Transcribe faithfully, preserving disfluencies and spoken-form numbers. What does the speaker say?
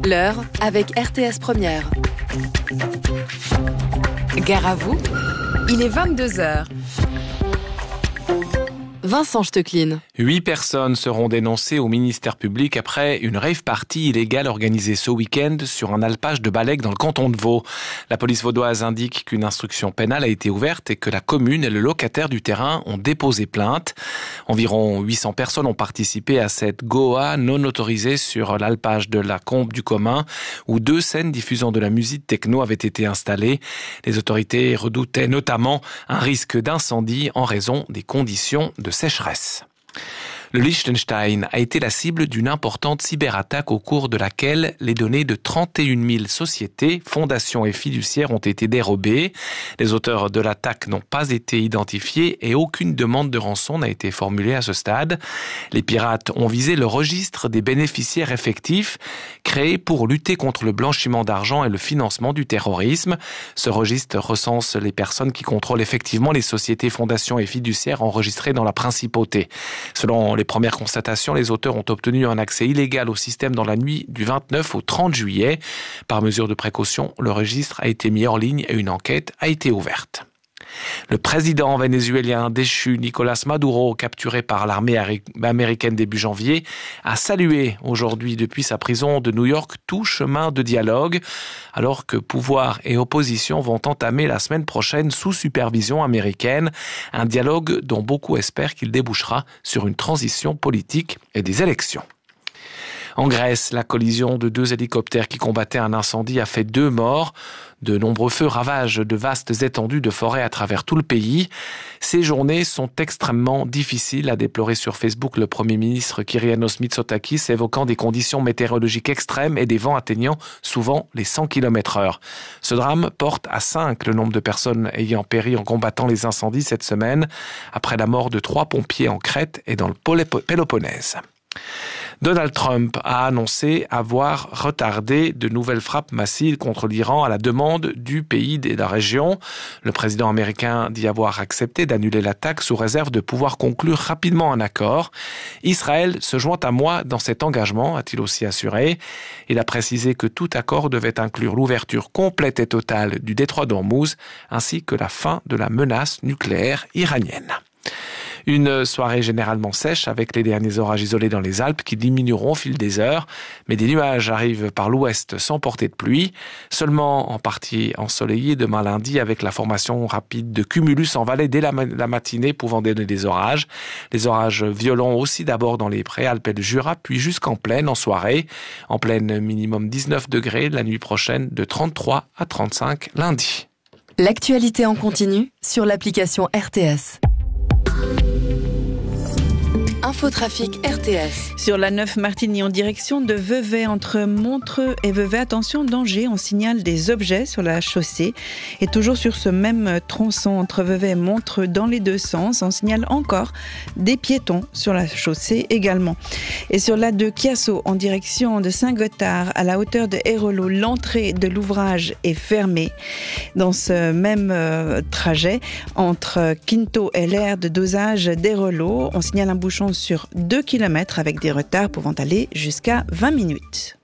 L'heure avec R T S Première. Gare à vous, il est vingt-deux heures. Vincent Stecklin. Huit personnes seront dénoncées au ministère public après une rave party illégale organisée ce week-end sur un alpage de Balec dans le canton de Vaud. La police vaudoise indique qu'une instruction pénale a été ouverte et que la commune et le locataire du terrain ont déposé plainte. Environ huit cents personnes ont participé à cette Goa non autorisée sur l'alpage de la Combe du Commun où deux scènes diffusant de la musique techno avaient été installées. Les autorités redoutaient notamment un risque d'incendie en raison des conditions de sécheresse. Le Liechtenstein a été la cible d'une importante cyberattaque au cours de laquelle les données de trente et une mille sociétés, fondations et fiduciaires ont été dérobées. Les auteurs de l'attaque n'ont pas été identifiés et aucune demande de rançon n'a été formulée à ce stade. Les pirates ont visé le registre des bénéficiaires effectifs créé pour lutter contre le blanchiment d'argent et le financement du terrorisme. Ce registre recense les personnes qui contrôlent effectivement les sociétés, fondations et fiduciaires enregistrées dans la principauté. Selon les premières constatations, les auteurs ont obtenu un accès illégal au système dans la nuit du vingt-neuf au trente juillet. Par mesure de précaution, le registre a été mis hors ligne et une enquête a été ouverte. Le président vénézuélien déchu Nicolás Maduro, capturé par l'armée américaine début janvier, a salué aujourd'hui depuis sa prison de New York tout chemin de dialogue, alors que pouvoir et opposition vont entamer la semaine prochaine sous supervision américaine, un dialogue dont beaucoup espèrent qu'il débouchera sur une transition politique et des élections. En Grèce, la collision de deux hélicoptères qui combattaient un incendie a fait deux morts. De nombreux feux ravagent de vastes étendues de forêt à travers tout le pays. Ces journées sont extrêmement difficiles, a déploré sur Facebook le Premier ministre Kyrianos Mitsotakis, évoquant des conditions météorologiques extrêmes et des vents atteignant souvent les cent kilomètres heure. Ce drame porte à cinq le nombre de personnes ayant péri en combattant les incendies cette semaine, après la mort de trois pompiers en Crète et dans le Péloponnèse. Donald Trump a annoncé avoir retardé de nouvelles frappes massives contre l'Iran à la demande du pays de la région. Le président américain dit avoir accepté d'annuler l'attaque sous réserve de pouvoir conclure rapidement un accord. Israël se joint à moi dans cet engagement, a-t-il aussi assuré. Il a précisé que tout accord devait inclure l'ouverture complète et totale du détroit d'Ormuz ainsi que la fin de la menace nucléaire iranienne. Une soirée généralement sèche avec les derniers orages isolés dans les Alpes qui diminueront au fil des heures, mais des nuages arrivent par l'ouest sans portée de pluie, seulement en partie ensoleillé demain lundi avec la formation rapide de cumulus en vallée dès la, la matinée pouvant donner des orages. Les orages violents aussi d'abord dans les Préalpes et le Jura, puis jusqu'en plaine en soirée. En plaine, minimum dix-neuf degrés, la nuit prochaine de trente-trois à trente-cinq lundi. L'actualité en continu sur l'application R T S. Infotrafic R T S. Sur la neuf Martigny en direction de Vevey, entre Montreux et Vevey, attention, danger, on signale des objets sur la chaussée. Et toujours sur ce même tronçon entre Vevey et Montreux dans les deux sens, on signale encore des piétons sur la chaussée également. Et sur la de Chiasso en direction de Saint-Gothard à la hauteur de Hérolot, l'entrée de l'ouvrage est fermée. Dans ce même euh, trajet entre Quinto et l'aire de dosage d'Hérolot, on signale un bouchon sur deux kilomètres avec des retards pouvant aller jusqu'à vingt minutes.